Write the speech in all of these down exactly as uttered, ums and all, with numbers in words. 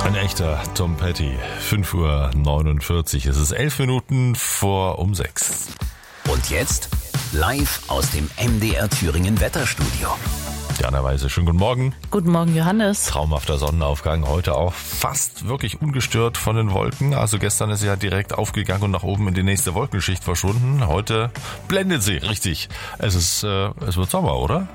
Ein echter Tom Petty. fünf Uhr neunundvierzig. Es ist elf Minuten vor um sechs. Und jetzt live aus dem M D R Thüringen Wetterstudio. Diana Weise, schönen guten Morgen. Guten Morgen, Johannes. Traumhafter Sonnenaufgang, heute auch fast wirklich ungestört von den Wolken. Also gestern ist sie ja direkt aufgegangen und nach oben in die nächste Wolkenschicht verschwunden. Heute blendet sie, richtig. Es ist, äh, es wird Sommer, oder?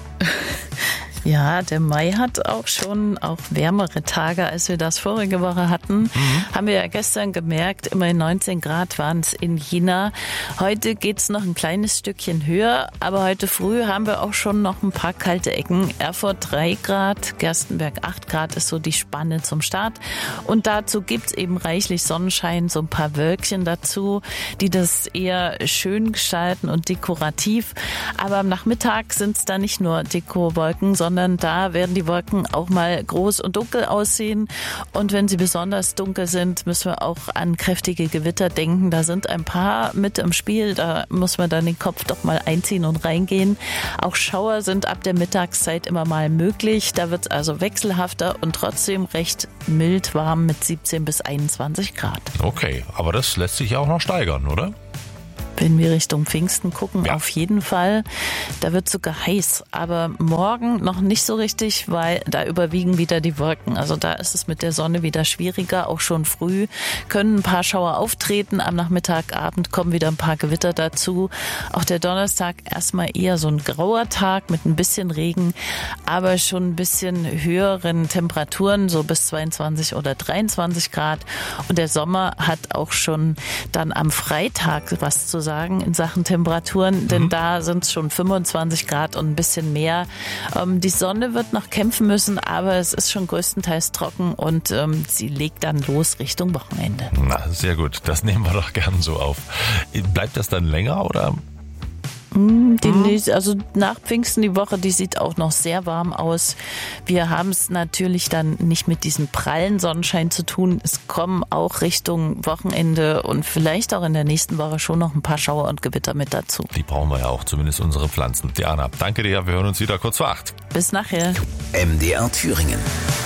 Ja, der Mai hat auch schon auch wärmere Tage, als wir das vorige Woche hatten. Mhm. Haben wir ja gestern gemerkt, immerhin neunzehn Grad waren es in Jena. Heute geht's noch ein kleines Stückchen höher, aber heute früh haben wir auch schon noch ein paar kalte Ecken. Erfurt drei Grad, Gerstenberg acht Grad ist so die Spanne zum Start. Und dazu gibt's eben reichlich Sonnenschein, so ein paar Wölkchen dazu, die das eher schön gestalten und dekorativ. Aber am Nachmittag sind's da nicht nur Dekowolken, sondern sondern da werden die Wolken auch mal groß und dunkel aussehen. Und wenn sie besonders dunkel sind, müssen wir auch an kräftige Gewitter denken. Da sind ein paar mit im Spiel. Da muss man dann den Kopf doch mal einziehen und reingehen. Auch Schauer sind ab der Mittagszeit immer mal möglich. Da wird es also wechselhafter und trotzdem recht mild warm mit siebzehn bis einundzwanzig Grad. Okay, aber das lässt sich auch noch steigern, oder? Wenn wir Richtung Pfingsten gucken, ja. Auf jeden Fall. Da wird sogar heiß. Aber morgen noch nicht so richtig, weil da überwiegen wieder die Wolken. Also da ist es mit der Sonne wieder schwieriger. Auch schon früh können ein paar Schauer auftreten. Am Nachmittagabend kommen wieder ein paar Gewitter dazu. Auch der Donnerstag erstmal eher so ein grauer Tag mit ein bisschen Regen, aber schon ein bisschen höheren Temperaturen, so bis zweiundzwanzig oder dreiundzwanzig Grad. Und der Sommer hat auch schon dann am Freitag was zu sagen in Sachen Temperaturen, denn mhm. da sind es schon fünfundzwanzig Grad und ein bisschen mehr. Ähm, die Sonne wird noch kämpfen müssen, aber es ist schon größtenteils trocken und ähm, sie legt dann los Richtung Wochenende. Na, sehr gut. Das nehmen wir doch gern so auf. Bleibt das dann länger oder? Die nächste, also nach Pfingsten die Woche, die sieht auch noch sehr warm aus. Wir haben es natürlich dann nicht mit diesem prallen Sonnenschein zu tun. Es kommen auch Richtung Wochenende und vielleicht auch in der nächsten Woche schon noch ein paar Schauer und Gewitter mit dazu. Die brauchen wir ja auch, zumindest unsere Pflanzen. Diana, danke dir. Wir hören uns wieder kurz vor acht. Bis nachher. M D R Thüringen.